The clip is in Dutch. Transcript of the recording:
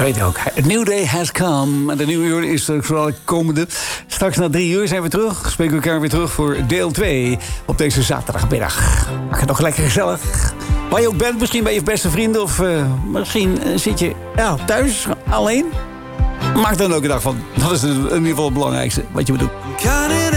weet je ook. A new day has come. En de nieuwe uur is er komende. Straks na 3 uur zijn we terug. Spreken we elkaar weer terug voor deel 2 op deze zaterdagmiddag. Maak het nog lekker gezellig. Waar je ook bent, misschien bij je beste vrienden... of misschien zit je thuis alleen. Maak er dan ook een dag van. Dat is in ieder geval het belangrijkste wat je moet doen.